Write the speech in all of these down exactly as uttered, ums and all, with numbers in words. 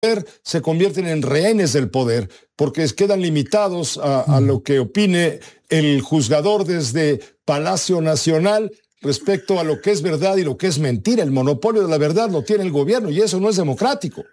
se convierten en rehenes del poder, porque quedan limitados a, a lo que opine el juzgador desde Palacio Nacional respecto a lo que es verdad y lo que es mentira. El monopolio de la verdad lo tiene el gobierno y eso no es democrático.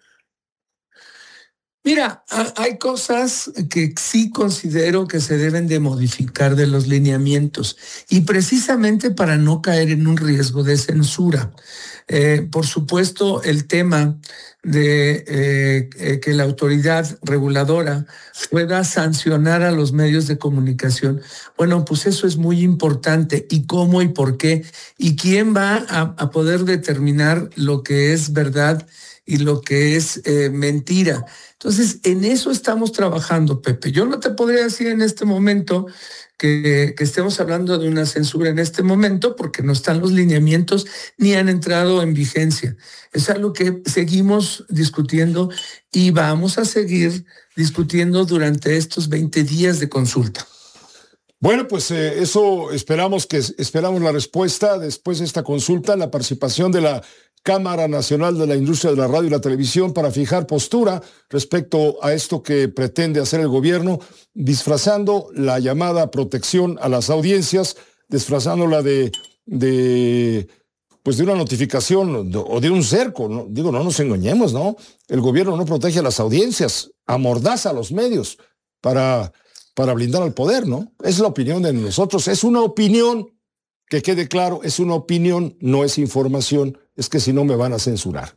Mira, hay cosas que sí considero que se deben de modificar de los lineamientos y precisamente para no caer en un riesgo de censura. Eh, por supuesto, el tema de eh, eh, que la autoridad reguladora pueda sancionar a los medios de comunicación. Bueno, pues eso es muy importante. ¿Y cómo y por qué? ¿Y quién va a, a poder determinar lo que es verdad y lo que es eh, mentira? Entonces, en eso estamos trabajando, Pepe. Yo no te podría decir en este momento que, que estemos hablando de una censura en este momento porque no están los lineamientos ni han entrado en vigencia. Es algo que seguimos discutiendo y vamos a seguir discutiendo durante estos veinte días de consulta. Bueno, pues eh, eso esperamos que esperamos la respuesta después de esta consulta, la participación de la Cámara Nacional de la Industria de la Radio y la Televisión para fijar postura respecto a esto que pretende hacer el gobierno, disfrazando la llamada protección a las audiencias, disfrazándola de, de, pues de una notificación o de un cerco, ¿no? Digo, no nos engañemos, ¿no? El gobierno no protege a las audiencias, amordaza a los medios para, para blindar al poder, ¿no? Es la opinión de nosotros, es una opinión. Que quede claro, es una opinión, no es información, es que si no me van a censurar.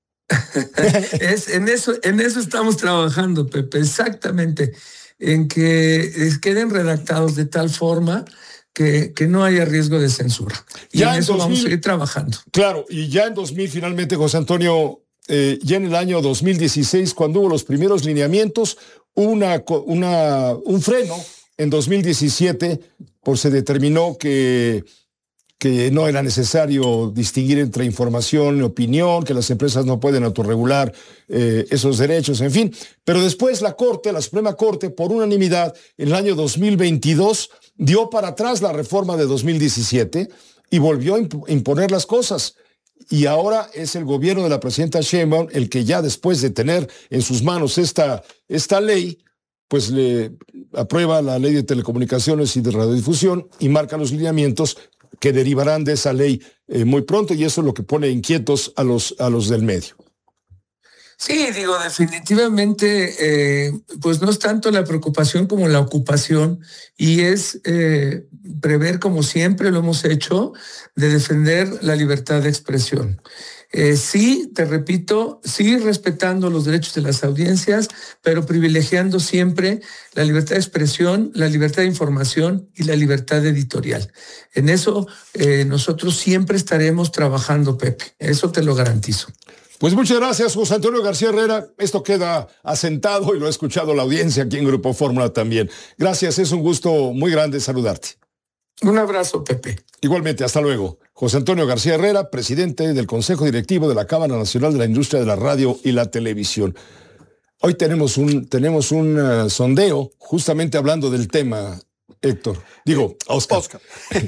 es, en, eso, en eso estamos trabajando, Pepe, exactamente, en que queden redactados de tal forma que, que no haya riesgo de censura. Y ya en eso dos mil, vamos a seguir trabajando. Claro, y ya en dos mil, finalmente, José Antonio, eh, ya en el año dos mil dieciséis, cuando hubo los primeros lineamientos, una, una, un freno en dos mil diecisiete, pues se determinó que... que no era necesario distinguir entre información y opinión, que las empresas no pueden autorregular eh, esos derechos, en fin. Pero después la Corte, la Suprema Corte, por unanimidad, en el año dos mil veintidós, dio para atrás la reforma de dos mil diecisiete y volvió a imp- imponer las cosas. Y ahora es el gobierno de la presidenta Sheinbaum el que ya después de tener en sus manos esta, esta ley, pues le aprueba la ley de telecomunicaciones y de radiodifusión y marca los lineamientos que derivarán de esa ley eh, muy pronto, y eso es lo que pone inquietos a los, a los del medio. Sí, digo, definitivamente, eh, pues no es tanto la preocupación como la ocupación, y es eh, prever, como siempre lo hemos hecho, de defender la libertad de expresión. Eh, sí, te repito, sí respetando los derechos de las audiencias, pero privilegiando siempre la libertad de expresión, la libertad de información y la libertad editorial. En eso eh, nosotros siempre estaremos trabajando, Pepe. Eso te lo garantizo. Pues muchas gracias, José Antonio García Herrera. Esto queda asentado y lo ha escuchado la audiencia aquí en Grupo Fórmula también. Gracias, es un gusto muy grande saludarte. Un abrazo, Pepe. Igualmente, hasta luego. José Antonio García Herrera, presidente del Consejo Directivo de la Cámara Nacional de la Industria de la Radio y la Televisión. Hoy tenemos un, tenemos un uh, sondeo justamente hablando del tema, Héctor. Digo, Oscar. Oscar.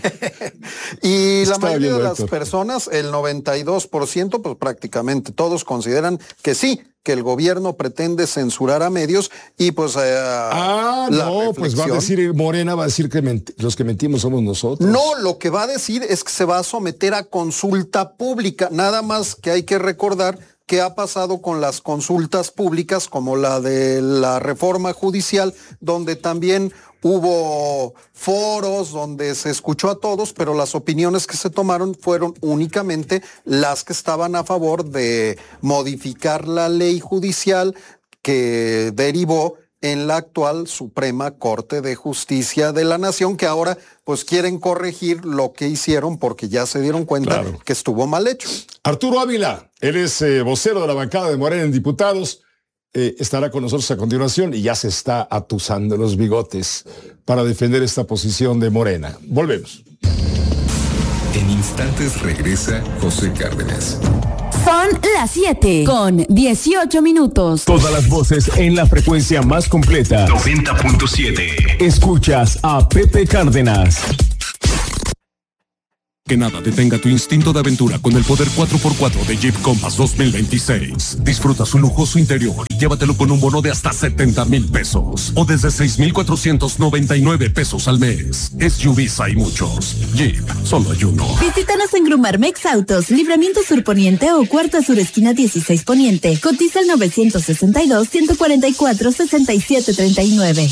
Y la Estaba mayoría de las Héctor. personas, el noventa y dos por ciento, pues prácticamente todos consideran que sí, que el gobierno pretende censurar a medios y pues... Eh, ah, no, pues va a decir Morena, va a decir que menti- los que mentimos somos nosotros. No, lo que va a decir es que se va a someter a consulta pública. Nada más que hay que recordar qué ha pasado con las consultas públicas, como la de la reforma judicial, donde también hubo foros donde se escuchó a todos, pero las opiniones que se tomaron fueron únicamente las que estaban a favor de modificar la ley judicial que derivó en la actual Suprema Corte de Justicia de la Nación, que ahora pues quieren corregir lo que hicieron porque ya se dieron cuenta claro. que estuvo mal hecho. Arturo Ávila, él es eh, vocero de la bancada de Morena en Diputados. Eh, estará con nosotros a continuación y ya se está atusando los bigotes para defender esta posición de Morena. Volvemos. En instantes regresa José Cárdenas. Son las siete con dieciocho minutos. Todas las voces en la frecuencia más completa. noventa punto siete. Escuchas a Pepe Cárdenas. Que nada detenga tu instinto de aventura con el poder cuatro por cuatro de Jeep Compass dos mil veintiséis. Disfruta su lujoso interior y llévatelo con un bono de hasta setenta mil pesos o desde seis mil cuatrocientos noventa y nueve pesos al mes. S U Vs hay muchos. Jeep, solo hay uno. Visítanos en Grumarmex Autos, Libramiento Sur Poniente o Cuarta Sur Esquina dieciséis Poniente. Cotiza el nueve seis dos, uno cuatro cuatro, seis siete tres nueve.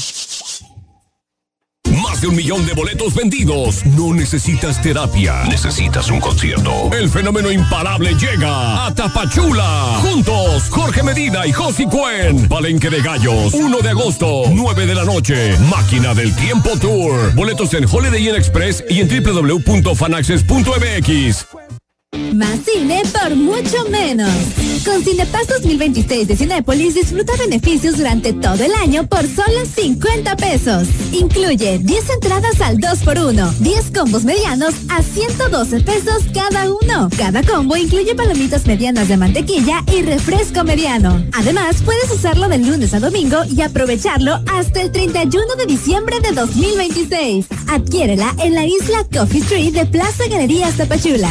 Más de un millón de boletos vendidos. No necesitas terapia. Necesitas un concierto. El fenómeno imparable llega a Tapachula. Juntos, Jorge Medina y Josie Cuen. Palenque de Gallos. uno de agosto, nueve de la noche. Máquina del Tiempo Tour. Boletos en Holiday Inn Express y en doble u doble u doble u punto fanaccess punto m x. Más cine por mucho menos. Con Cinepass dos mil veintiséis de Cinépolis disfruta beneficios durante todo el año por solo cincuenta pesos. Incluye diez entradas al dos por uno, diez combos medianos a ciento doce pesos cada uno. Cada combo incluye palomitas medianas de mantequilla y refresco mediano. Además, puedes usarlo de lunes a domingo y aprovecharlo hasta el treinta y uno de diciembre de dos mil veintiséis. Adquiérela en la isla Coffee Tree de Plaza Galerías Tapachula.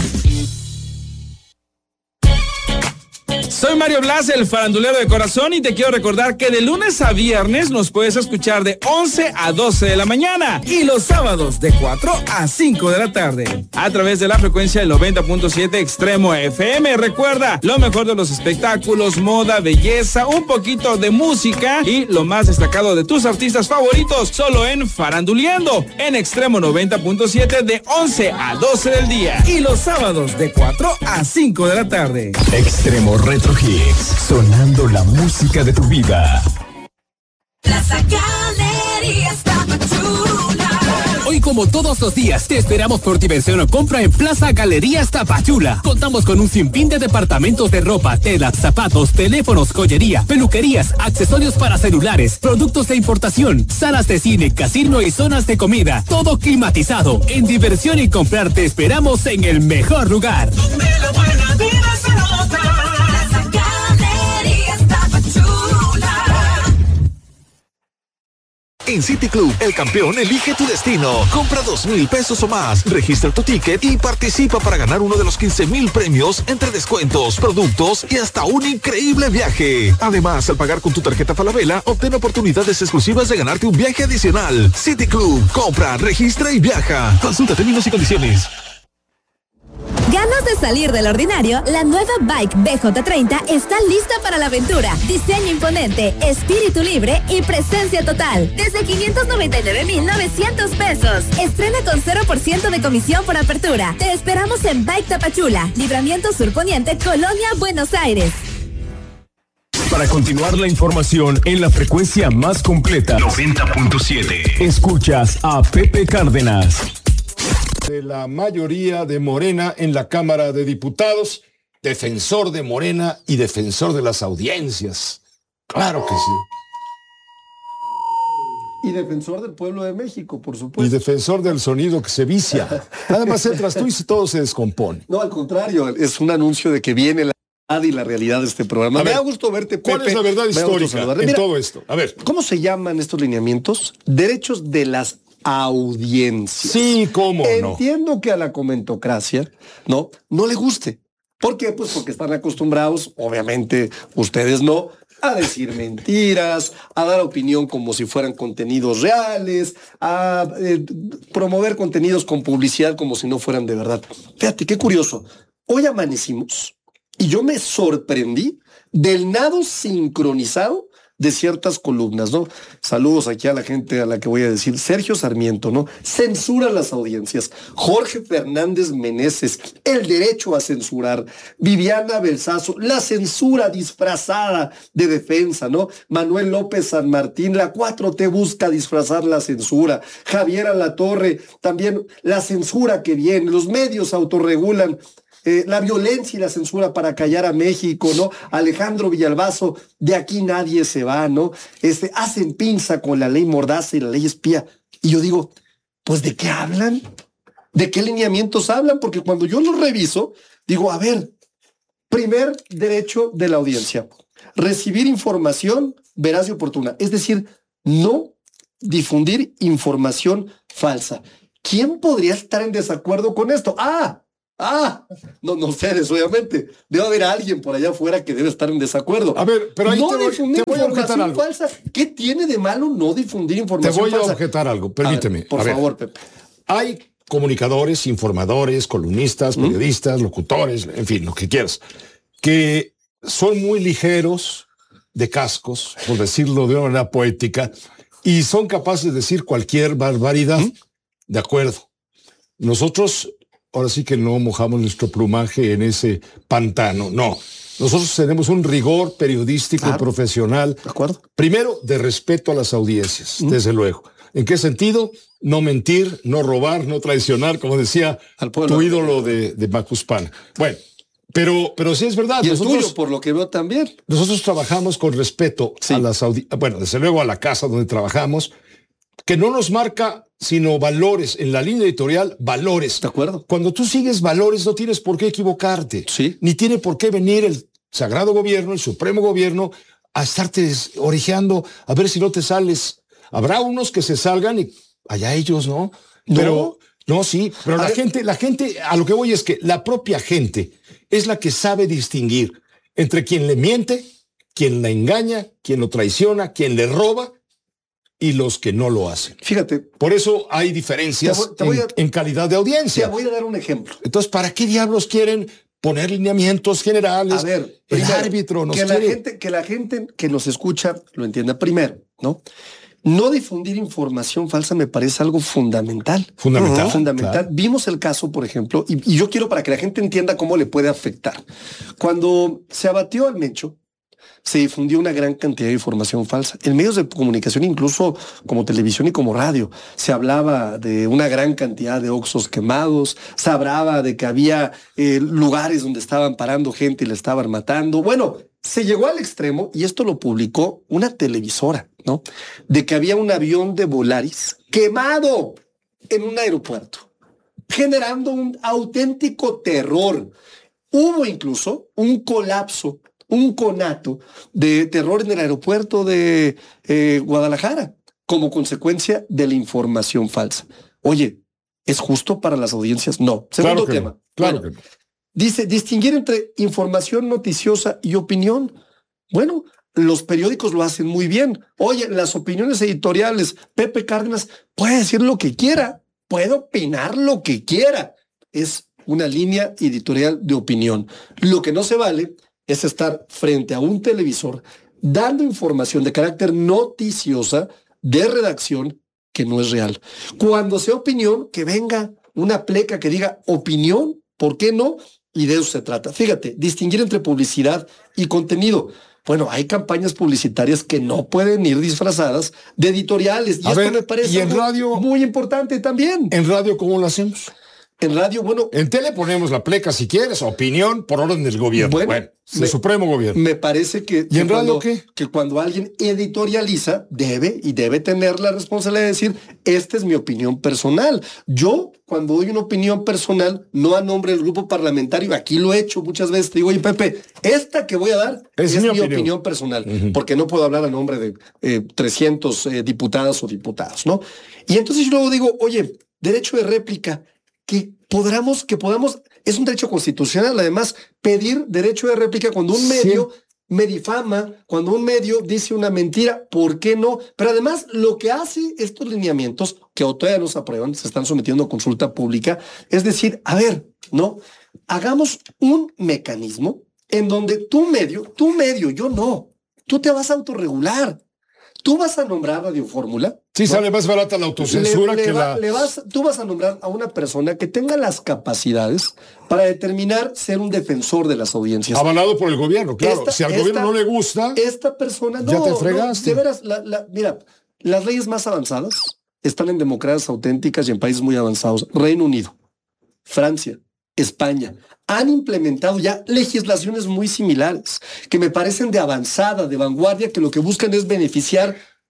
Soy Mario Blas, el farandulero de corazón, y te quiero recordar que de lunes a viernes nos puedes escuchar de once a doce de la mañana y los sábados de cuatro a cinco de la tarde a través de la frecuencia del noventa punto siete Extremo F M. Recuerda, lo mejor de los espectáculos, moda, belleza, un poquito de música y lo más destacado de tus artistas favoritos, solo en Faranduleando, en Extremo noventa punto siete de once a doce del día y los sábados de cuatro a cinco de la tarde. Extremo Retro Hits, sonando la música de tu vida. Plaza Galerías Tapachula. Hoy, como todos los días, te esperamos por diversión o compra en Plaza Galerías Tapachula. Contamos con un sinfín de departamentos de ropa, telas, zapatos, teléfonos, joyería, peluquerías, accesorios para celulares, productos de importación, salas de cine, casino y zonas de comida. Todo climatizado. En diversión y comprar te esperamos en el mejor lugar. Donde la buena vida se nota. Plaza Galerías Tapachula. En City Club, el campeón elige tu destino. Compra dos mil pesos o más, registra tu ticket y participa para ganar uno de los quince mil premios entre descuentos, productos y hasta un increíble viaje. Además, al pagar con tu tarjeta Falabella, obtén oportunidades exclusivas de ganarte un viaje adicional. City Club, compra, registra y viaja. Consulta términos y condiciones. ¿Ganas de salir del ordinario? La nueva Bike B J treinta está lista para la aventura. Diseño imponente, espíritu libre y presencia total. Desde quinientos noventa y nueve mil novecientos pesos. Estrena con cero por ciento de comisión por apertura. Te esperamos en Bike Tapachula, Libramiento Sur Poniente, Colonia Buenos Aires. Para continuar la información en la frecuencia más completa, noventa punto siete. Escuchas a Pepe Cárdenas. De la mayoría de Morena en la Cámara de Diputados, defensor de Morena y defensor de las audiencias. Claro que sí. Y defensor del pueblo de México, por supuesto. Y defensor del sonido que se vicia. Además entras tú y todo se descompone. No, al contrario, es un anuncio de que viene la verdad y la realidad de este programa. A Me ver, da gusto verte, Pepe. ¿cuál es la verdad histórica en Mira, todo esto? A ver. ¿Cómo se llaman estos lineamientos? Derechos de las audiencias. Sí, cómo no. Entiendo que a la comentocracia, ¿no? No le guste. ¿Por qué? Pues porque están acostumbrados, obviamente ustedes no, a decir mentiras, a dar opinión como si fueran contenidos reales, a eh, promover contenidos con publicidad como si no fueran de verdad. Fíjate, qué curioso. Hoy amanecimos y yo me sorprendí del nado sincronizado de ciertas columnas, ¿no? Saludos aquí a la gente a la que voy a decir. Sergio Sarmiento, ¿no? Censura las audiencias. Jorge Fernández Meneses, el derecho a censurar. Viviana Belsazo, la censura disfrazada de defensa, ¿no? Manuel López San Martín, la cuatro T busca disfrazar la censura. Javier Alatorre, también la censura que viene. Los medios autorregulan. Eh, la violencia y la censura para callar a México, ¿no? Alejandro Villalbazo, de aquí nadie se va, ¿no? Este, hacen pinza con la ley Mordaza y la ley espía. Y yo digo, pues, ¿de qué hablan? ¿De qué lineamientos hablan? Porque cuando yo los reviso, digo, a ver, primer derecho de la audiencia, recibir información veraz y oportuna. Es decir, no difundir información falsa. ¿quién podría estar en desacuerdo con esto? Ah, ah, no, no ustedes, obviamente. Debe haber alguien por allá afuera que debe estar en desacuerdo. A ver, pero ahí no te voy, difundir te voy a objetar información algo. falsa. ¿Qué tiene de malo no difundir Te información voy a falsa? objetar algo, permíteme. A ver, por A ver, favor, Pepe. hay comunicadores, informadores, columnistas, periodistas, locutores, en fin, lo que quieras, que son muy ligeros de cascos, por decirlo de una manera poética, y son capaces de decir cualquier barbaridad. De acuerdo. Nosotros, ahora sí que no mojamos nuestro plumaje en ese pantano, no. Nosotros tenemos un rigor periodístico Claro. y profesional. De acuerdo. Primero, de respeto a las audiencias, desde luego. ¿En qué sentido? No mentir, no robar, no traicionar, como decía Al pueblo. tu ídolo de, de Macuspana. Bueno, pero, pero sí es verdad. Y el nosotros, tuyo, por lo que veo también. nosotros trabajamos con respeto Sí. a las audiencias, bueno, desde luego a la casa donde trabajamos, que no nos marca sino valores, en la línea editorial, valores. De acuerdo. Cuando tú sigues valores no tienes por qué equivocarte. Sí. Ni tiene por qué venir el sagrado gobierno, el supremo gobierno, a estarte orejeando, a ver si no te sales. Habrá unos que se salgan y allá ellos, ¿no? No. Pero, no, sí, pero A la ver. gente, la gente, a lo que voy es que la propia gente es la que sabe distinguir entre quien le miente, quien la engaña, quien lo traiciona, quien le roba y los que no lo hacen. Fíjate, Por eso hay diferencias Te voy- te voy en, a- en calidad de te audiencia. voy a dar un ejemplo. Entonces, ¿para qué diablos quieren poner lineamientos generales? A ver, el primero, árbitro nos que la quiere... gente, que la gente que nos escucha lo entienda primero, ¿no? No difundir información falsa me parece algo fundamental. Fundamental, Ujú. Fundamental. claro. Vimos el caso, por ejemplo, y, y yo quiero para que la gente entienda cómo le puede afectar. Cuando se abatió al Mencho, se difundió una gran cantidad de información falsa. En medios de comunicación, incluso como televisión y como radio, se hablaba de una gran cantidad de oxos quemados, se hablaba de que había eh, lugares donde estaban parando gente y le estaban matando. Bueno, se llegó al extremo, y esto lo publicó una televisora, ¿no? De que había un avión de Volaris quemado en un aeropuerto, generando un auténtico terror. Hubo incluso un colapso, un conato de terror en el aeropuerto de eh, Guadalajara como consecuencia de la información falsa. Oye, ¿es justo para las audiencias? No. Segundo Claro que tema. no, claro Bueno, que no. dice, distinguir entre información noticiosa y opinión. Bueno, los periódicos lo hacen muy bien. Oye, las opiniones editoriales, Pepe Cárdenas puede decir lo que quiera, puede opinar lo que quiera. Es una línea editorial de opinión. Lo que no se vale es estar frente a un televisor dando información de carácter noticiosa de redacción que no es real. Cuando sea opinión, que venga una pleca que diga opinión, ¿por qué no? Y de eso se trata. Fíjate, distinguir entre publicidad y contenido. Bueno, hay campañas publicitarias que no pueden ir disfrazadas de editoriales. Y A esto ver, me parece ¿y en algo radio? muy importante también. ¿En radio cómo lo hacemos? En radio, bueno, En tele ponemos la pleca si quieres, opinión por orden del gobierno. Bueno, Bueno, me- del Supremo Gobierno. me parece que, ¿Y en que radio cuando, qué? que cuando alguien editorializa, debe y debe tener la responsabilidad de decir, esta es mi opinión personal. Yo, cuando doy una opinión personal, no a nombre del grupo parlamentario, aquí lo he hecho muchas veces, te digo, oye, Pepe, esta que voy a dar Es es, mi mi opinión. opinión, personal, porque no puedo hablar a nombre de eh, trescientos eh, diputadas o diputados, ¿no? Y entonces yo luego digo, oye, derecho de réplica, que podamos, que podamos, es un derecho constitucional, además, pedir derecho de réplica cuando un Sí. medio me difama, cuando un medio dice una mentira, ¿por qué no? Pero además, lo que hace estos lineamientos, que todavía no se aprueban, se están sometiendo a consulta pública, es decir, a ver, ¿no? Hagamos un mecanismo en donde tu medio, tu medio, yo no, tú te vas a autorregular. Tú vas a nombrar Radio Fórmula. Sí, ¿no? sale más barata la autocensura Le- le que va- la... le vas, tú vas a nombrar a una persona que tenga las capacidades para determinar ser un defensor de las audiencias. Avalado por el gobierno, claro. Esta- si al esta- gobierno no le gusta, Esta persona no, Ya te no, fregaste. de veras, la- la- mira, las leyes más avanzadas están en democracias auténticas y en países muy avanzados. Reino Unido, Francia, España han implementado ya legislaciones muy similares que me parecen de avanzada, de vanguardia, que lo que buscan es beneficiar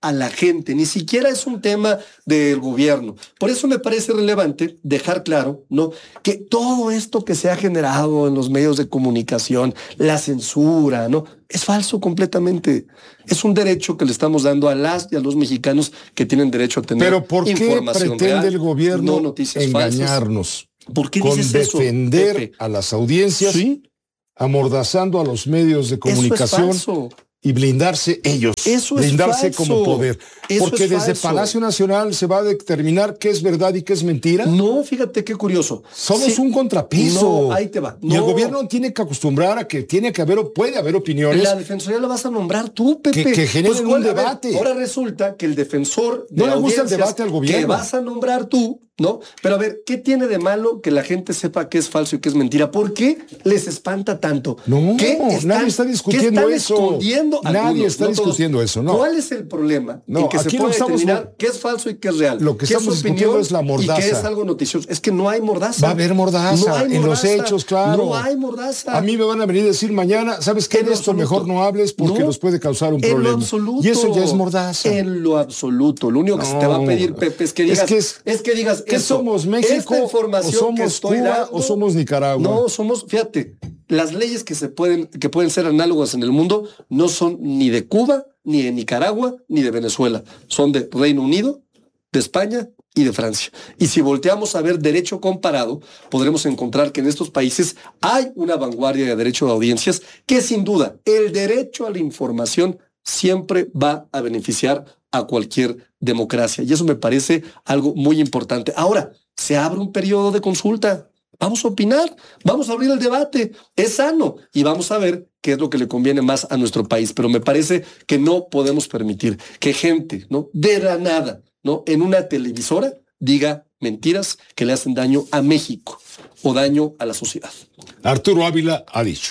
a la gente, ni siquiera es un tema del gobierno. Por eso me parece relevante dejar claro, ¿no?, que todo esto que se ha generado en los medios de comunicación, la censura, ¿no?, es falso completamente. Es un derecho que le estamos dando a las y a los mexicanos que tienen derecho a tener Pero ¿por qué información pretende real, el gobierno no noticias engañarnos? falsas? ¿Por qué con dices eso, defender Pepe? a las audiencias, ¿Sí? amordazando a los medios de comunicación Eso es falso. y blindarse ellos, Eso es blindarse falso. como poder. Eso Porque es desde falso. Palacio Nacional se va a determinar qué es verdad y qué es mentira. No, fíjate qué curioso. Somos Sí. un contrapeso. No, ahí te va. Y el No. gobierno tiene que acostumbrar a que tiene que haber o puede haber opiniones. La defensoría la vas a nombrar tú, Pepe. Que- que generen un ¿cuál? A ver, debate. ahora resulta que el defensor de No le gusta el audiencias debate al gobierno. que vas a nombrar tú, ¿no? Pero a ver, ¿qué tiene de malo que la gente sepa que es falso y que es mentira? ¿Por qué les espanta tanto? No, ¿Qué nadie está discutiendo ¿qué están eso. escondiendo? Nadie Algunos, está no todos. discutiendo eso, no. ¿Cuál es el problema? No, en que se aquí lo puede estamos determinar mo- qué es falso y qué es real. Lo que qué es estamos opinión discutiendo es la mordaza. y qué es algo noticioso. Es que no hay mordaza. Va a haber mordaza, No hay en los mordaza. hechos, claro. No hay mordaza. A mí me van a venir a decir mañana, ¿sabes qué? En De esto absoluto. mejor no hables porque No. nos puede causar un En problema. lo absoluto. Y eso ya es mordaza. En lo absoluto. Lo único que se te va a No. pedir, Pepe, es que Es digas, que es- es que digas, ¿Qué eso, somos, México esta información o somos que estoy Cuba dando, o somos Nicaragua? No, somos, fíjate, las leyes que se pueden, que pueden ser análogas en el mundo no son ni de Cuba, ni de Nicaragua, ni de Venezuela. Son de Reino Unido, de España y de Francia. Y si volteamos a ver derecho comparado, podremos encontrar que en estos países hay una vanguardia de derecho de audiencias que sin duda el derecho a la información siempre va a beneficiar a cualquier democracia. Y eso me parece algo muy importante. Ahora, se abre un periodo de consulta. Vamos a opinar, vamos a abrir el debate. Es sano y vamos a ver qué es lo que le conviene más a nuestro país. Pero me parece que no podemos permitir que gente, ¿no?, de la nada, ¿no?, en una televisora diga mentiras que le hacen daño a México o daño a la sociedad. Arturo Ávila ha dicho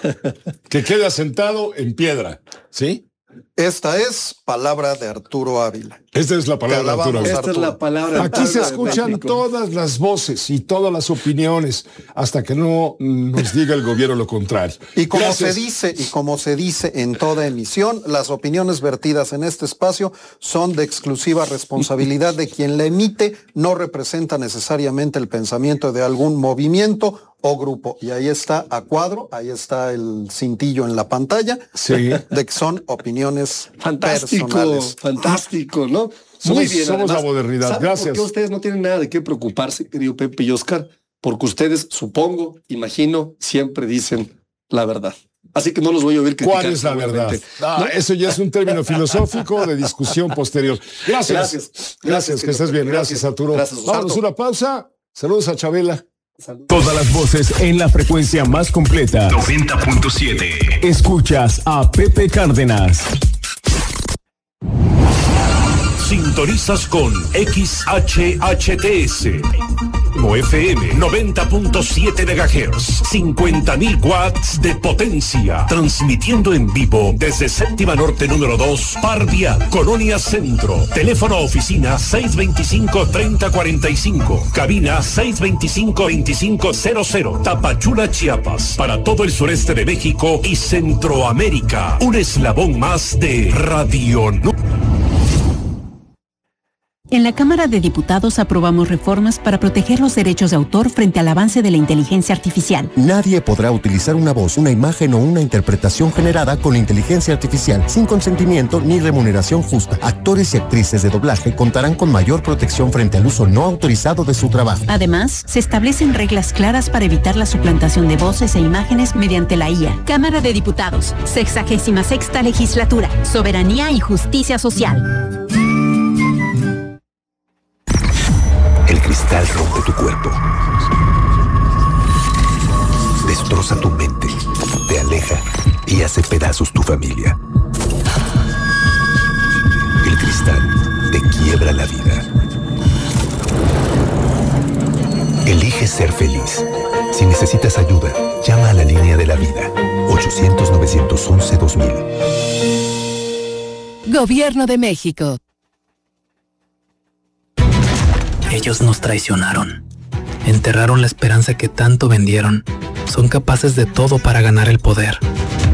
que queda sentado en piedra, ¿sí? Esta es palabra de Arturo Ávila. Esta es la palabra de Te alabamos, Arturo Ávila. Esta es la palabra. Aquí se de escuchan México. todas las voces y todas las opiniones hasta que no nos diga el gobierno lo contrario. Y como Gracias. se dice, y como se dice en toda emisión, las opiniones vertidas en este espacio son de exclusiva responsabilidad de quien la emite, no representa necesariamente el pensamiento de algún movimiento o grupo. Y ahí está a cuadro, ahí está el cintillo en la pantalla, Sí. de que son opiniones Fantástico, personales. fantástico, ¿no? Somos- Muy bien. somos además, la modernidad. ¿saben Gracias. por qué ustedes no tienen nada de qué preocuparse, querido Pepe y Oscar? Porque ustedes, supongo, imagino, siempre dicen la verdad. Así que no los voy a oír criticar. ¿Cuál es la verdad? seguramente. Ah, ¿No? Eso ya es un término filosófico de discusión posterior. Gracias. Gracias. Gracias, Gracias, que estés bien. querido. Gracias, Arturo. Gracias, Vámonos Arturo. una pausa. Saludos a Chabela. Todas las voces en la frecuencia más completa. noventa punto siete. Escuchas a Pepe Cárdenas. Sintonizas con X H H T S o F M noventa punto siete megahertz, cincuenta mil watts de potencia, transmitiendo en vivo desde Séptima Norte número dos, Par Vial, Colonia Centro. Teléfono oficina seis veinticinco, treinta cuarenta y cinco, cabina seis veinticinco, veinticinco cero cero, Tapachula, Chiapas, para todo el sureste de México y Centroamérica. Un eslabón más de Radio Nu. En la Cámara de Diputados aprobamos reformas para proteger los derechos de autor frente al avance de la inteligencia artificial. Nadie podrá utilizar una voz, una imagen o una interpretación generada con la inteligencia artificial sin consentimiento ni remuneración justa. Actores y actrices de doblaje contarán con mayor protección frente al uso no autorizado de su trabajo. Además, se establecen reglas claras para evitar la suplantación de voces e imágenes mediante la I A. Cámara de Diputados, sexagésima sexta legislatura, soberanía y justicia social. El cristal rompe tu cuerpo. Destroza tu mente, te aleja y hace pedazos tu familia. El cristal te quiebra la vida. Elige ser feliz. Si necesitas ayuda, llama a la línea de la vida. ochocientos, novecientos once, dos mil. Gobierno de México. Ellos nos traicionaron. Enterraron la esperanza que tanto vendieron. Son capaces de todo para ganar el poder.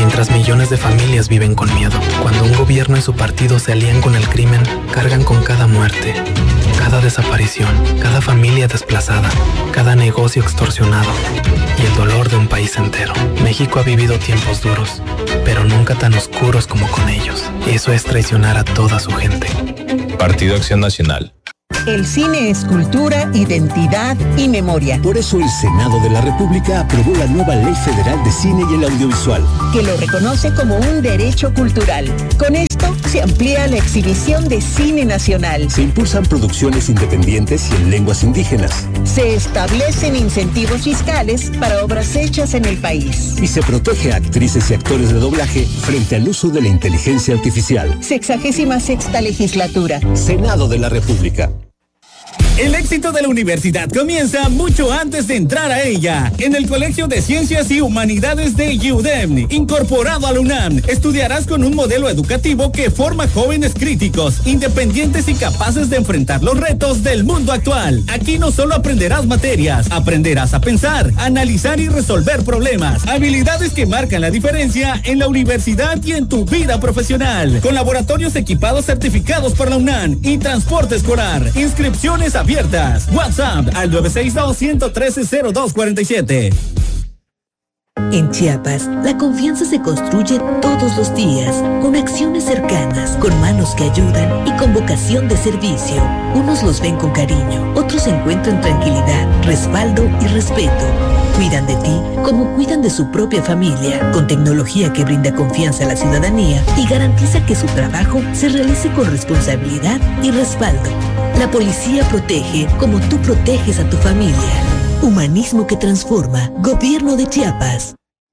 mientras millones de familias viven con miedo. Cuando un gobierno y su partido se alían con el crimen, cargan con cada muerte, cada desaparición, cada familia desplazada, cada negocio extorsionado y el dolor de un país entero. México ha vivido tiempos duros, pero nunca tan oscuros como con ellos. Eso es traicionar a toda su gente. Partido Acción Nacional. El cine es cultura, identidad y memoria. Por eso el Senado de la República aprobó la nueva Ley Federal de Cine y el Audiovisual, que lo reconoce como un derecho cultural. Con esto se amplía la exhibición de cine nacional. Se impulsan producciones independientes y en lenguas indígenas. Se establecen incentivos fiscales para obras hechas en el país. Y se protege a actrices y actores de doblaje frente al uso de la inteligencia artificial. Sexagésima sexta legislatura. Senado de la República. El éxito de la universidad comienza mucho antes de entrar a ella. En el Colegio de Ciencias y Humanidades de U D E M, incorporado a la UNAM, estudiarás con un modelo educativo que forma jóvenes críticos, independientes y capaces de enfrentar los retos del mundo actual. Aquí no solo aprenderás materias, aprenderás a pensar, analizar y resolver problemas, habilidades que marcan la diferencia en la universidad y en tu vida profesional. Con laboratorios equipados certificados por la UNAM y transporte escolar. Inscripciones a abiertas. WhatsApp al nueve seis dos, uno uno tres, cero dos cuatro siete. En Chiapas, la confianza se construye todos los días, con acciones cercanas, con manos que ayudan y con vocación de servicio. Unos los ven con cariño, otros encuentran tranquilidad, respaldo y respeto. Cuidan de ti como cuidan de su propia familia, con tecnología que brinda confianza a la ciudadanía y garantiza que su trabajo se realice con responsabilidad y respaldo. La policía protege como tú proteges a tu familia. Humanismo que transforma. Gobierno de Chiapas.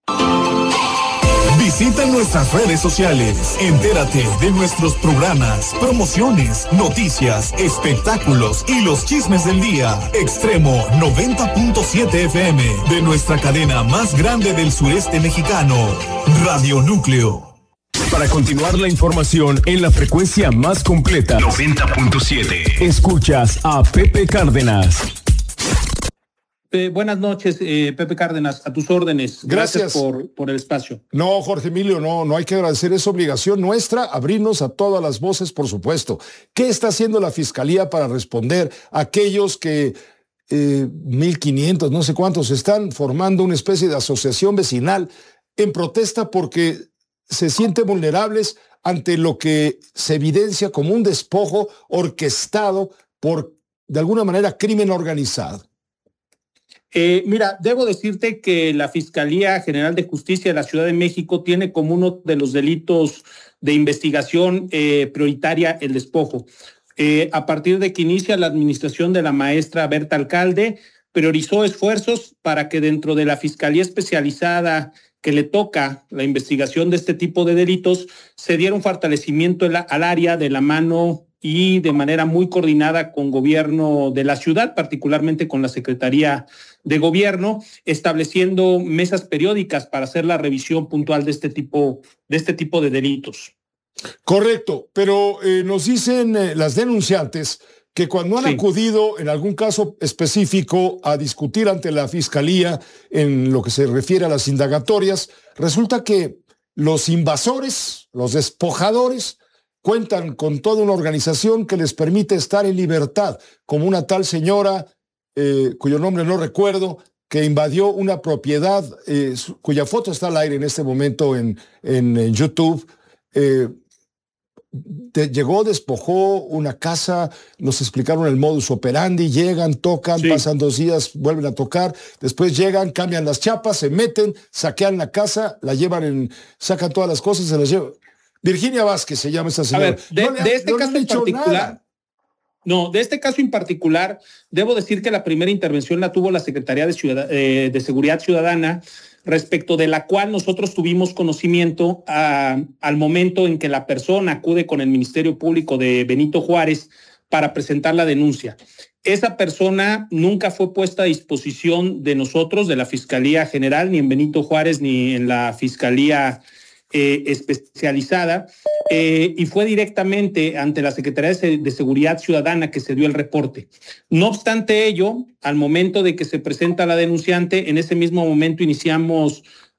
Visita nuestras redes sociales. Entérate de nuestros programas, promociones, noticias, espectáculos y los chismes del día. Extremo noventa punto siete F M de nuestra cadena más grande del sureste mexicano, Radio Núcleo. Para continuar la información en la frecuencia más completa, noventa punto siete. Escuchas a Pepe Cárdenas. Eh, buenas noches, eh, Pepe Cárdenas, a tus órdenes. Gracias, Gracias por, por el espacio. No, Jorge Emilio, no, no hay que agradecer, es obligación nuestra abrirnos a todas las voces, por supuesto. ¿Qué está haciendo la Fiscalía para responder a aquellos que eh, mil quinientos, no sé cuántos, están formando una especie de asociación vecinal en protesta porque se sienten vulnerables ante lo que se evidencia como un despojo orquestado por, de alguna manera, crimen organizado? Eh, mira, debo decirte que la Fiscalía General de Justicia de la Ciudad de México tiene como uno de los delitos de investigación eh, prioritaria el despojo. Eh, a partir de que inicia la administración de la maestra Berta Alcalde, priorizó esfuerzos para que dentro de la Fiscalía Especializada que le toca la investigación de este tipo de delitos, se diera un fortalecimiento al área de la mano y de manera muy coordinada con gobierno de la ciudad, particularmente con la Secretaría de Gobierno, estableciendo mesas periódicas para hacer la revisión puntual de este tipo de, este tipo de delitos. Correcto, pero eh, nos dicen eh, las denunciantes que cuando han sí. acudido en algún caso específico a discutir ante la Fiscalía en lo que se refiere a las indagatorias, resulta que los invasores, los despojadores, cuentan con toda una organización que les permite estar en libertad, como una tal señora, eh, cuyo nombre no recuerdo, que invadió una propiedad, eh, su, cuya foto está al aire en este momento en, en, en YouTube. Eh, de, llegó, despojó una casa, nos explicaron el modus operandi, llegan, tocan, sí. pasan dos días, vuelven a tocar, después llegan, cambian las chapas, se meten, saquean la casa, la llevan en, sacan todas las cosas, se las llevan. Virginia Vázquez se llama esa señora. A ver, de, no le, de este no caso en particular, nada. no, de este caso en particular, debo decir que la primera intervención la tuvo la Secretaría de, Ciudad, eh, de Seguridad Ciudadana, respecto de la cual nosotros tuvimos conocimiento a, al momento en que la persona acude con el Ministerio Público de Benito Juárez para presentar la denuncia. Esa persona nunca fue puesta a disposición de nosotros, de la Fiscalía General, ni en Benito Juárez, ni en la Fiscalía Eh, especializada, eh, y fue directamente ante la Secretaría de, de Seguridad Ciudadana que se dio el reporte. No obstante ello, al momento de que se presenta la denunciante, en ese mismo momento iniciamos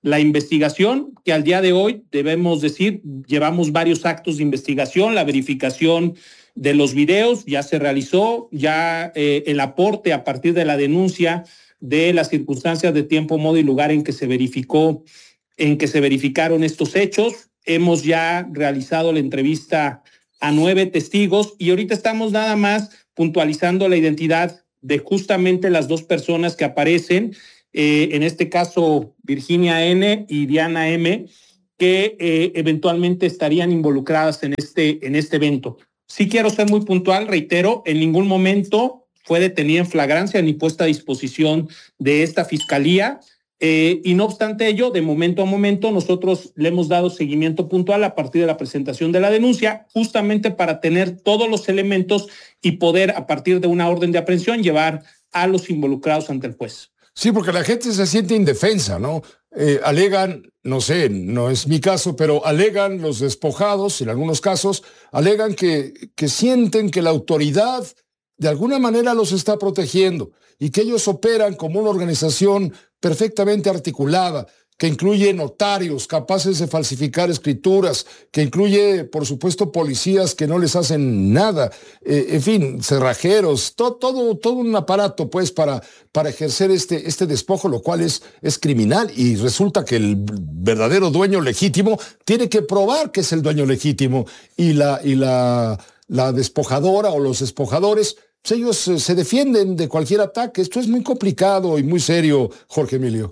la investigación, que al día de hoy, debemos decir, llevamos varios actos de investigación, la verificación de los videos ya se realizó, ya eh, el aporte a partir de la denuncia de las circunstancias de tiempo, modo y lugar en que se verificó, en que se verificaron estos hechos. Hemos ya realizado la entrevista a nueve testigos y ahorita estamos nada más puntualizando la identidad de justamente las dos personas que aparecen, eh, en este caso Virginia N. y Diana M., que eh, eventualmente estarían involucradas en este, en este evento. Sí quiero ser muy puntual, reitero, en ningún momento fue detenida en flagrancia ni puesta a disposición de esta fiscalía. Eh, y no obstante ello, de momento a momento, nosotros le hemos dado seguimiento puntual a partir de la presentación de la denuncia, justamente para tener todos los elementos y poder, a partir de una orden de aprehensión, llevar a los involucrados ante el juez. Sí, porque la gente se siente indefensa, ¿no? Eh, alegan, no sé, no es mi caso, pero alegan los despojados, en algunos casos, alegan que, que sienten que la autoridad de alguna manera los está protegiendo y que ellos operan como una organización perfectamente articulada, que incluye notarios capaces de falsificar escrituras, que incluye, por supuesto, policías que no les hacen nada, eh, en fin, cerrajeros, to, todo, todo un aparato, pues, para, para ejercer este, este despojo, lo cual es, es criminal, y resulta que el verdadero dueño legítimo tiene que probar que es el dueño legítimo, y la, y la, la despojadora o los despojadores, pues ellos eh, se defienden de cualquier ataque. Esto es muy complicado y muy serio, Jorge Emilio.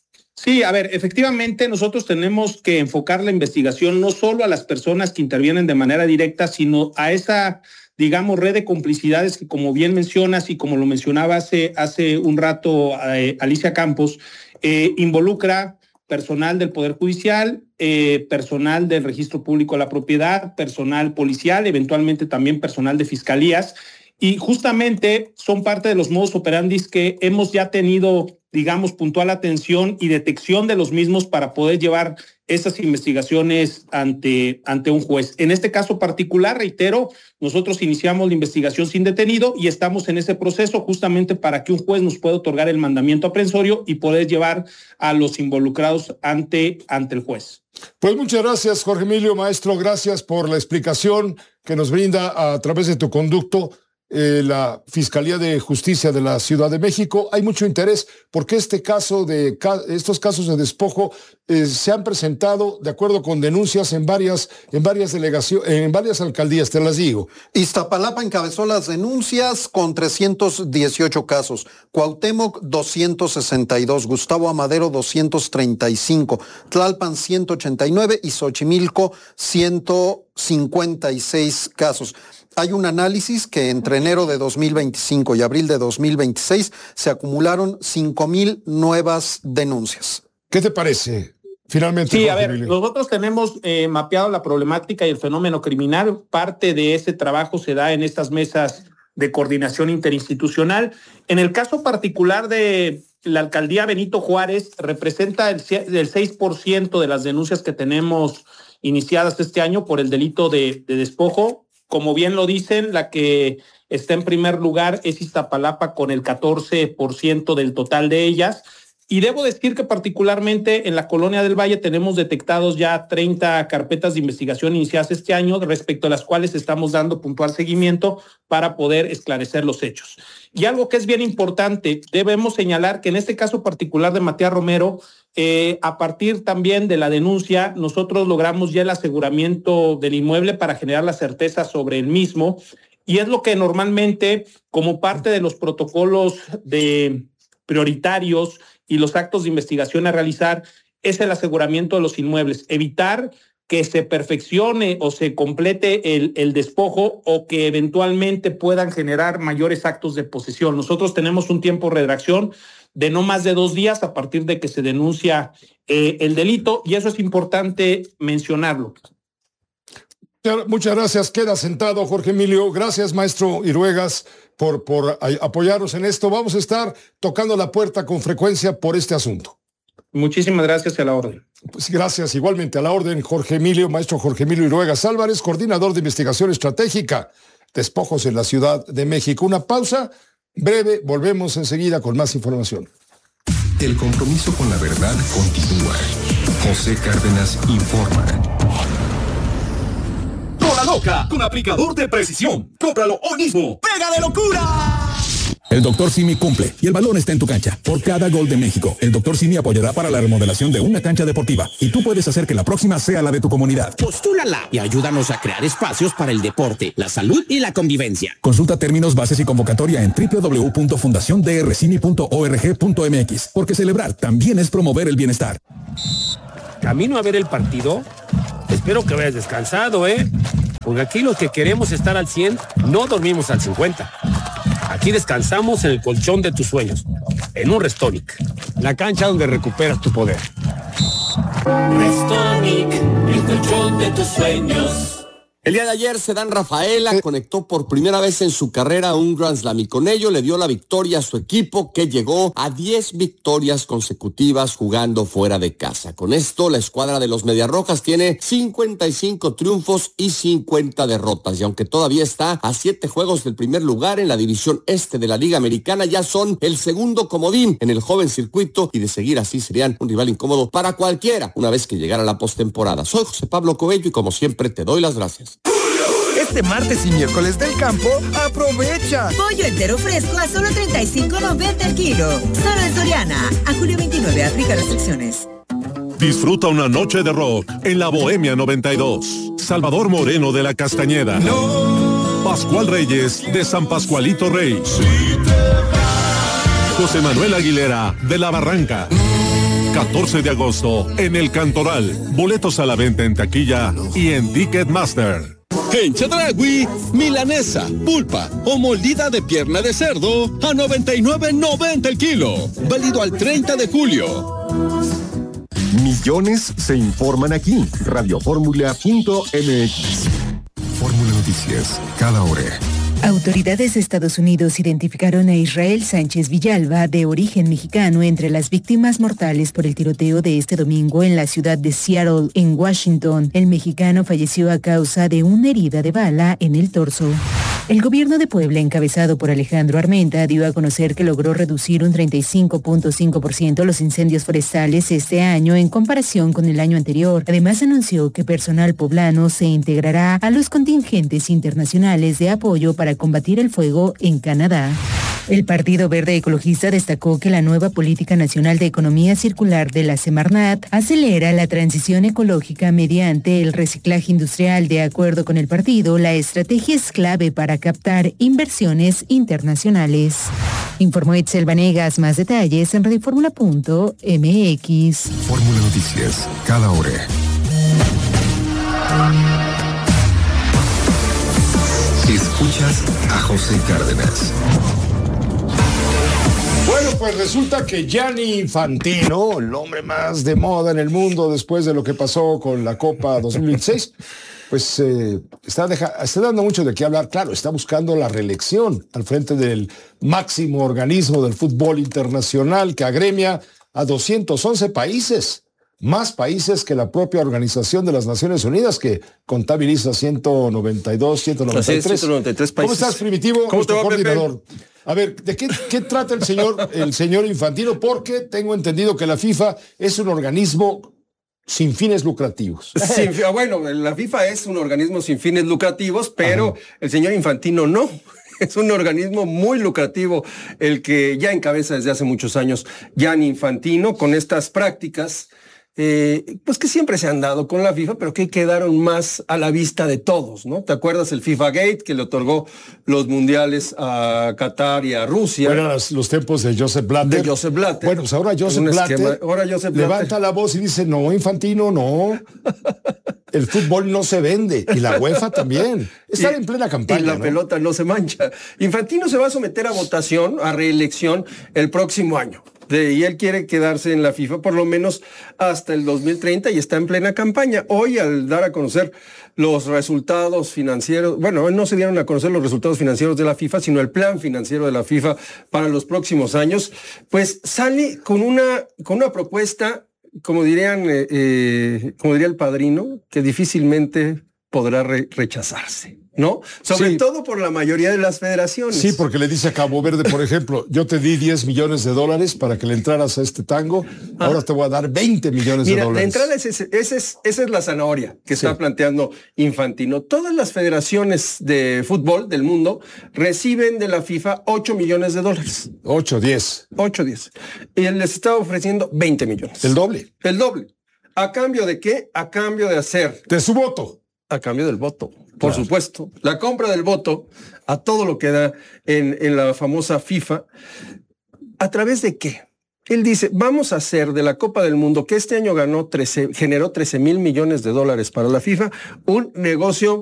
Sí, a ver, efectivamente nosotros tenemos que enfocar la investigación no solo a las personas que intervienen de manera directa, sino a esa, digamos, red de complicidades que, como bien mencionas y como lo mencionaba hace, hace un rato eh, Alicia Campos, eh, involucra personal del Poder Judicial, eh, personal del Registro Público de la Propiedad, personal policial, eventualmente también personal de fiscalías, y justamente son parte de los modus operandi que hemos ya tenido, digamos, puntual atención y detección de los mismos para poder llevar esas investigaciones ante, ante un juez. En este caso particular, reitero, nosotros iniciamos la investigación sin detenido y estamos en ese proceso justamente para que un juez nos pueda otorgar el mandamiento aprehensorio y poder llevar a los involucrados ante, ante el juez. Pues muchas gracias, Jorge Emilio, maestro, gracias por la explicación que nos brinda a través de tu conducto Eh, la Fiscalía de Justicia de la Ciudad de México. Hay mucho interés porque este caso de ca estos casos de despojo eh, se han presentado de acuerdo con denuncias en varias en varias delegaciones, en varias alcaldías, te las digo. Iztapalapa encabezó las denuncias con trescientos dieciocho casos, Cuauhtémoc doscientos sesenta y dos, Gustavo Amadero doscientos treinta y cinco, Tlalpan ciento ochenta y nueve y Xochimilco ciento cincuenta y seis casos. Hay un análisis que entre enero de dos mil veinticinco y abril de dos mil veintiséis se acumularon cinco mil nuevas denuncias. ¿Qué te parece? Finalmente. Sí, a ver, Emilio. Nosotros tenemos eh, mapeado la problemática y el fenómeno criminal. Parte de ese trabajo se da en estas mesas de coordinación interinstitucional. En el caso particular de la alcaldía Benito Juárez, representa el, el seis por ciento de las denuncias que tenemos iniciadas este año por el delito de, de despojo. Como bien lo dicen, la que está en primer lugar es Iztapalapa con el catorce por ciento del total de ellas. Y debo decir que particularmente en la Colonia del Valle tenemos detectados ya treinta carpetas de investigación iniciadas este año, respecto a las cuales estamos dando puntual seguimiento para poder esclarecer los hechos. Y algo que es bien importante, debemos señalar que en este caso particular de Matías Romero, eh, a partir también de la denuncia, nosotros logramos ya el aseguramiento del inmueble para generar la certeza sobre el mismo. Y es lo que normalmente, como parte de los protocolos de prioritarios y los actos de investigación a realizar, es el aseguramiento de los inmuebles, evitar que se perfeccione o se complete el, el despojo o que eventualmente puedan generar mayores actos de posesión. Nosotros tenemos un tiempo de redacción de no más de dos días a partir de que se denuncia eh, el delito, y eso es importante mencionarlo. Muchas gracias. Queda sentado, Jorge Emilio. Gracias, maestro Iruegas, por, por apoyarnos en esto. Vamos a estar tocando la puerta con frecuencia por este asunto. Muchísimas gracias y a la orden. Pues gracias igualmente a la orden, Jorge Emilio, maestro Jorge Emilio Iruegas Álvarez, coordinador de investigación estratégica, despojos en la Ciudad de México. Una pausa breve, volvemos enseguida con más información. el compromiso con la verdad continúa. José Cárdenas informa. Cola loca con aplicador de precisión. Cómpralo hoy mismo. ¡Pega de locura! El doctor Simi cumple y el balón está en tu cancha. Por cada gol de México, el doctor Simi apoyará para la remodelación de una cancha deportiva y tú puedes hacer que la próxima sea la de tu comunidad. Postúlala y ayúdanos a crear espacios para el deporte, la salud y la convivencia. Consulta términos, bases y convocatoria en doble u doble u doble u punto fundación d r cimi punto org punto m x, porque celebrar también es promover el bienestar. ¿Camino a ver el partido? Espero que vayas descansado, ¿eh? Porque aquí los que queremos estar al cien, no dormimos al cincuenta. Aquí descansamos en el colchón de tus sueños, en un Restonic, la cancha donde recuperas tu poder. Restonic, el colchón de tus sueños. El día de ayer, Sedán Rafaela conectó por primera vez en su carrera un Grand Slam y con ello le dio la victoria a su equipo, que llegó a diez victorias consecutivas jugando fuera de casa. Con esto, la escuadra de los Mediarrojas tiene cincuenta y cinco triunfos y cincuenta derrotas, y aunque todavía está a siete juegos del primer lugar en la división este de la Liga Americana, ya son el segundo comodín en el joven circuito, y de seguir así serían un rival incómodo para cualquiera una vez que llegara la postemporada. Soy José Pablo Coello y como siempre te doy las gracias. Este martes y miércoles del campo, aprovecha. Pollo entero fresco a solo treinta y cinco noventa el kilo. Solo en Soriana. A julio veintinueve, aplica restricciones. Disfruta una noche de rock en la Bohemia noventa y dos. Salvador Moreno de la Castañeda. No. Pascual Reyes de San Pascualito Rey. José Manuel Aguilera de La Barranca. catorce de agosto en El Cantoral. Boletos a la venta en taquilla y en Ticketmaster. En Chedraui, milanesa, pulpa o moldida de pierna de cerdo a noventa y nueve noventa el kilo. Válido al treinta de julio. Millones se informan aquí. radio fórmula punto m x. Fórmula Noticias, cada hora. Autoridades de Estados Unidos identificaron a Israel Sánchez Villalba, de origen mexicano, entre las víctimas mortales por el tiroteo de este domingo en la ciudad de Seattle, en Washington. El mexicano falleció a causa de una herida de bala en el torso. El gobierno de Puebla, encabezado por Alejandro Armenta, dio a conocer que logró reducir un treinta y cinco punto cinco por ciento los incendios forestales este año en comparación con el año anterior. Además, anunció que personal poblano se integrará a los contingentes internacionales de apoyo para combatir el fuego en Canadá. El Partido Verde Ecologista destacó que la nueva Política Nacional de Economía Circular de la Semarnat acelera la transición ecológica mediante el reciclaje industrial. De acuerdo con el partido, la estrategia es clave para captar inversiones internacionales. Informó Itzel Vanegas. Más detalles en radio fórmula punto m x. Fórmula Noticias, cada hora. Escuchas a José Cárdenas. Bueno, pues resulta que Gianni Infantino, el hombre más de moda en el mundo después de lo que pasó con la Copa dos mil veintiséis, pues eh, está, deja, está dando mucho de qué hablar. Claro, está buscando la reelección al frente del máximo organismo del fútbol internacional que agremia a doscientos once países. Más países que la propia Organización de las Naciones Unidas, que contabiliza ciento noventa y dos, ciento noventa y tres. ciento noventa y tres países. ¿Cómo estás, Primitivo? ¿Cómo te va, coordinador? Pepe? A ver, ¿de qué, qué trata el señor, el señor Infantino? Porque tengo entendido que la FIFA es un organismo sin fines lucrativos. Sin, bueno, la FIFA es un organismo sin fines lucrativos, pero Ajá. el señor Infantino no. Es un organismo muy lucrativo el que ya encabeza desde hace muchos años Gianni Infantino, con estas prácticas Eh, pues que siempre se han dado con la FIFA, pero que quedaron más a la vista de todos, ¿no? ¿Te acuerdas el FIFA Gate, que le otorgó los mundiales a Qatar y a Rusia? Bueno, los, los tiempos de Joseph Blatter. De Joseph Blatter. Bueno, pues ahora Joseph Blatter, ahora Joseph Blatter levanta la voz y dice, no, Infantino, no. El fútbol no se vende, y la UEFA también. Están en plena campaña. Y la ¿no? pelota no se mancha. Infantino se va a someter a votación, a reelección, el próximo año. De, y él quiere quedarse en la FIFA por lo menos hasta el dos mil treinta y está en plena campaña. Hoy, al dar a conocer los resultados financieros, bueno, no se dieron a conocer los resultados financieros de la FIFA, sino el plan financiero de la FIFA para los próximos años, pues sale con una, con una propuesta, como dirían, eh, eh, como diría el padrino, que difícilmente podrá re- rechazarse, ¿no? Sobre Sí. todo por la mayoría de las federaciones. Sí, porque le dice a Cabo Verde, por ejemplo, yo te di diez millones de dólares para que le entraras a este tango, ahora te voy a dar veinte millones Mira, de dólares. la entrada es ese, ese es, esa es la zanahoria que Sí. está planteando Infantino. Todas las federaciones de fútbol del mundo reciben de la FIFA ocho millones de dólares. ocho, diez. ocho, diez. Y les está ofreciendo veinte millones. El doble. El doble. ¿A cambio de qué? A cambio de hacer. De su voto. A cambio del voto, por claro. supuesto. La compra del voto a todo lo que da en, en la famosa FIFA. ¿A través de qué? Él dice, vamos a hacer de la Copa del Mundo, que este año ganó trece, generó trece mil millones de dólares para la FIFA, un negocio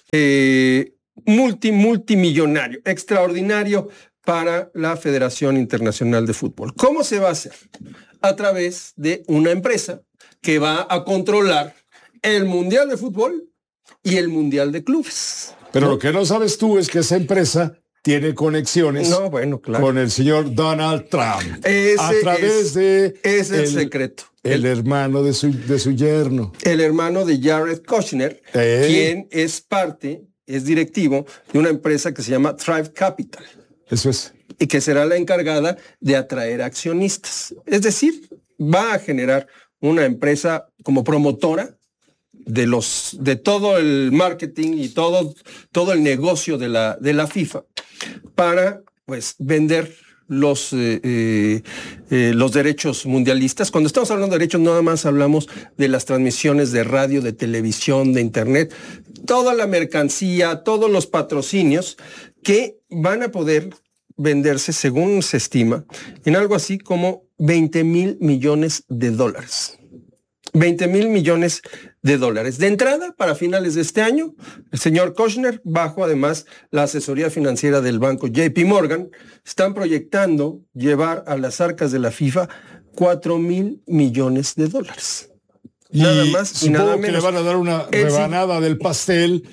eh, multi, multimillonario, extraordinario para la Federación Internacional de Fútbol. ¿Cómo se va a hacer? A través de una empresa que va a controlar el Mundial de Fútbol y el Mundial de Clubes. Pero ¿no? lo que no sabes tú es que esa empresa tiene conexiones no, bueno, claro. con el señor Donald Trump. Ese a través es, de... Es el, el secreto. El, el hermano de su, de su yerno. El hermano de Jared Kushner, eh. quien es parte, es directivo de una empresa que se llama Thrive Capital. Eso es. Y que será la encargada de atraer accionistas. Es decir, va a generar una empresa como promotora de los de todo el marketing y todo, todo el negocio de la, de la FIFA para pues vender los, eh, eh, eh, los derechos mundialistas. Cuando estamos hablando de derechos, nada más hablamos de las transmisiones de radio, de televisión, de internet, toda la mercancía, todos los patrocinios que van a poder venderse, según se estima, en algo así como veinte mil millones de dólares. veinte mil millones de dólares. De entrada, para finales de este año, el señor Kushner, bajo además la asesoría financiera del banco J P Morgan, están proyectando llevar a las arcas de la FIFA cuatro mil millones de dólares. Y nada más y nada menos. Que le van a dar una el rebanada sí. del pastel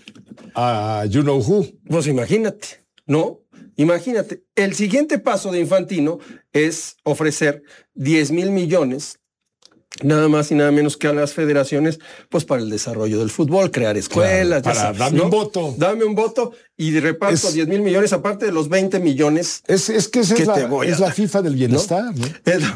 a you know who. Pues imagínate, ¿no? Imagínate, el siguiente paso de Infantino es ofrecer diez mil millones, nada más y nada menos que a las federaciones, pues para el desarrollo del fútbol, crear escuelas. Claro, para sabes, darme ¿no? un voto. Dame un voto y de reparto diez mil millones, aparte de los veinte millones. Es, es que esa que es, la, te voy es a... la FIFA del bienestar, ¿no? ¿no?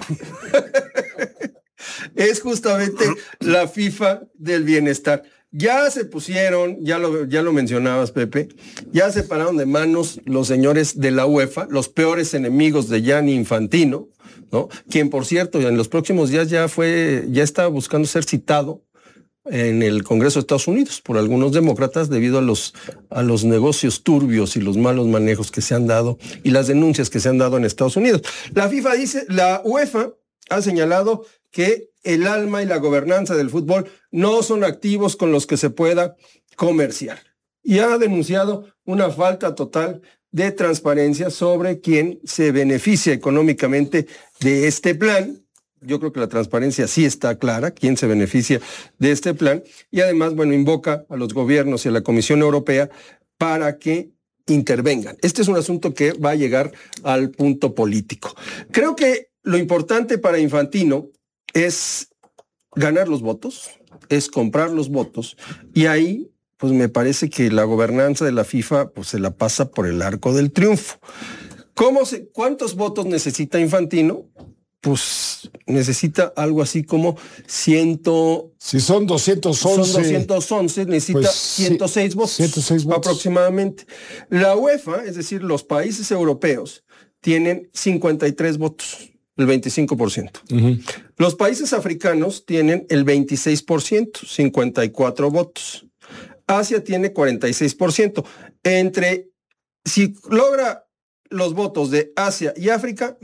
Es justamente la FIFA del bienestar. Ya se pusieron, ya lo, ya lo mencionabas, Pepe, ya se pararon de manos los señores de la UEFA, los peores enemigos de Gianni Infantino, ¿no? Quien, por cierto, en los próximos días ya fue, ya está buscando ser citado en el Congreso de Estados Unidos por algunos demócratas debido a los, a los negocios turbios y los malos manejos que se han dado y las denuncias que se han dado en Estados Unidos. La FIFA dice, la UEFA ha señalado que el alma y la gobernanza del fútbol no son activos con los que se pueda comerciar. Y ha denunciado una falta total de transparencia sobre quién se beneficia económicamente de este plan. Yo creo que la transparencia sí está clara, quién se beneficia de este plan. Y además, bueno, invoca a los gobiernos y a la Comisión Europea para que intervengan. Este es un asunto que va a llegar al punto político. Creo que lo importante para Infantino es ganar los votos, es comprar los votos, y ahí pues me parece que la gobernanza de la FIFA pues se la pasa por el arco del triunfo. ¿Cómo se, ¿Cuántos votos necesita Infantino? Pues necesita algo así como ciento... Si son doscientos once... Son doscientos once, necesita pues, ciento seis votos, ciento seis votos aproximadamente. La UEFA, es decir, los países europeos, tienen cincuenta y tres votos. El veinticinco por ciento. Uh-huh. Los países africanos tienen el veintiséis por ciento, cincuenta y cuatro votos. Asia tiene cuarenta y seis por ciento. Entre, si logra los votos de Asia y África,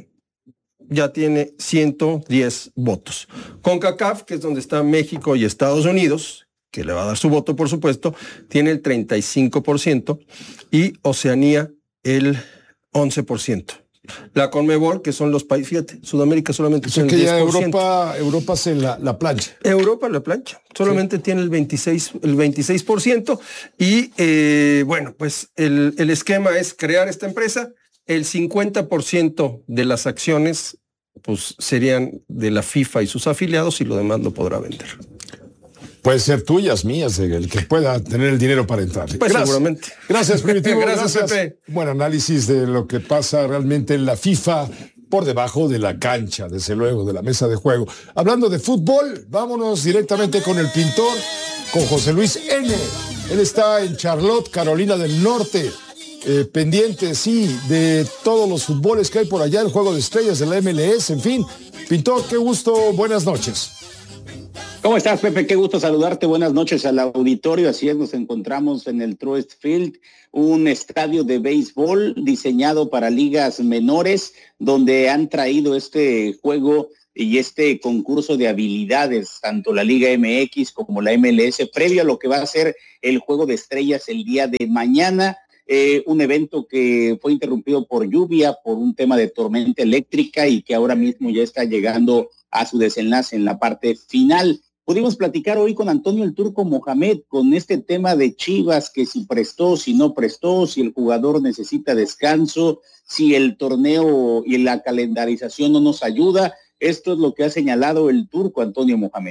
ya tiene ciento diez votos. CONCACAF, que es donde están México y Estados Unidos, que le va a dar su voto, por supuesto, tiene el treinta y cinco por ciento y Oceanía el once por ciento. La Conmebol, que son los países, fíjate, Sudamérica solamente tiene el diez por ciento. Europa, Europa es en la, la plancha. Europa la plancha, solamente sí. tiene el veintiséis, el veintiséis por ciento y eh, bueno, pues el, el esquema es crear esta empresa, el cincuenta por ciento de las acciones pues serían de la FIFA y sus afiliados y lo demás lo podrá vender. Puede ser tuyas, mías, el que pueda tener el dinero para entrar. Pues gracias, seguramente. Gracias, Primitivo. Gracias, gracias, Pepe. Buen análisis de lo que pasa realmente en la FIFA por debajo de la cancha, desde luego, de la mesa de juego. Hablando de fútbol, vámonos directamente con el pintor, con José Luis N. Él está en Charlotte, Carolina del Norte. Eh, pendiente, sí, de todos los fútboles que hay por allá, el juego de estrellas de la M L S, en fin. Pintor, qué gusto, buenas noches. ¿Cómo estás, Pepe? Qué gusto saludarte. Buenas noches al auditorio. Así es, nos encontramos en el Truist Field, un estadio de béisbol diseñado para ligas menores, donde han traído este juego y este concurso de habilidades, tanto la Liga M X como la M L S, previo a lo que va a ser el juego de estrellas el día de mañana. Eh, un evento que fue interrumpido por lluvia, por un tema de tormenta eléctrica y que ahora mismo ya está llegando a su desenlace en la parte final. Pudimos platicar hoy con Antonio el Turco Mohamed con este tema de Chivas, que si prestó, si no prestó, si el jugador necesita descanso, si el torneo y la calendarización no nos ayuda. Esto es lo que ha señalado el Turco Antonio Mohamed.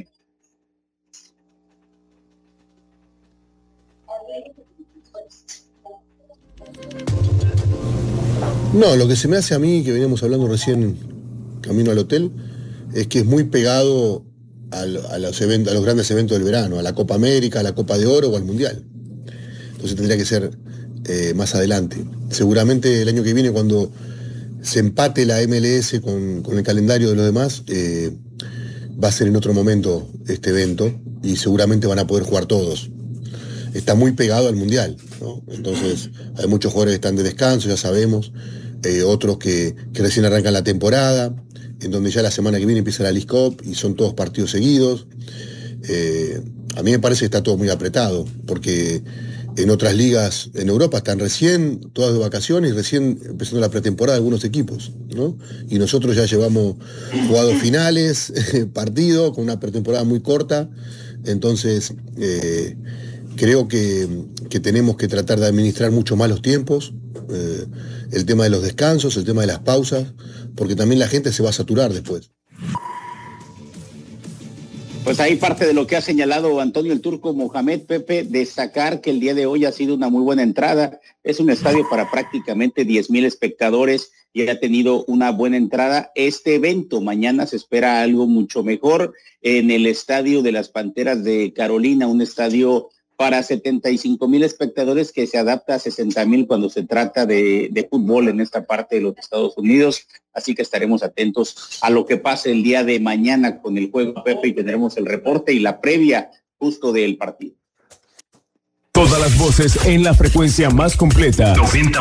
No, lo que se me hace a mí, que veníamos hablando recién camino al hotel, es que es muy pegado al, a, los eventos, a los grandes eventos del verano, a la Copa América, a la Copa de Oro o al Mundial. Entonces tendría que ser eh, más adelante. Seguramente el año que viene, cuando se empate la M L S con, con el calendario de los demás, eh, va a ser en otro momento este evento y seguramente van a poder jugar todos. Está muy pegado al Mundial, ¿no? Entonces hay muchos jugadores que están de descanso, ya sabemos, eh, otros que, que recién arrancan la temporada, en donde ya la semana que viene empieza la League Cup y son todos partidos seguidos. Eh, a mí me parece que está todo muy apretado, porque en otras ligas en Europa están recién todas de vacaciones y recién empezando la pretemporada de algunos equipos, ¿no? Y nosotros ya llevamos jugados finales, partidos, con una pretemporada muy corta. Entonces, eh, creo que, que tenemos que tratar de administrar mucho más los tiempos, eh, el tema de los descansos, el tema de las pausas, porque también la gente se va a saturar después. Pues ahí parte de lo que ha señalado Antonio el Turco Mohamed, Pepe, destacar que el día de hoy ha sido una muy buena entrada. Es un estadio para prácticamente diez mil espectadores y ha tenido una buena entrada. Este evento mañana se espera algo mucho mejor en el estadio de las Panteras de Carolina, un estadio para setenta y cinco mil espectadores que se adapta a sesenta mil cuando se trata de, de fútbol en esta parte de los Estados Unidos. Así que estaremos atentos a lo que pase el día de mañana con el juego, Pepe, y tendremos el reporte y la previa justo del partido. Todas las voces en la frecuencia más completa. noventa